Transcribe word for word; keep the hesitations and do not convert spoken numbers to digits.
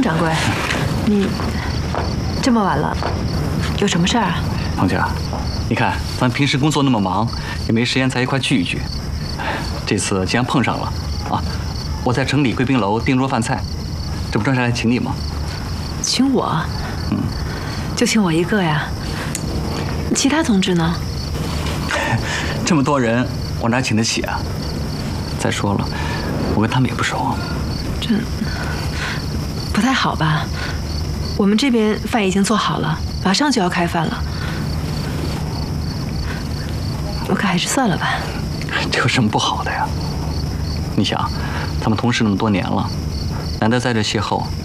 掌柜，你这么晚了，有什么事儿啊？ 凤姐，你看咱平时工作那么忙，也没时间在一块聚一聚。这次既然碰上了，啊，我在城里贵宾楼订桌饭菜，这不正是来请你吗？ 请我？嗯，就请我一个呀？其他同志呢？ 这么多人，我哪请得起啊？再说了，我跟他们也不熟。 这不太好吧？我们这边饭已经做好了，马上就要开饭了。我看还是算了吧。 这有什么不好的呀？你想，咱们同事那么多年了，难得在这邂逅，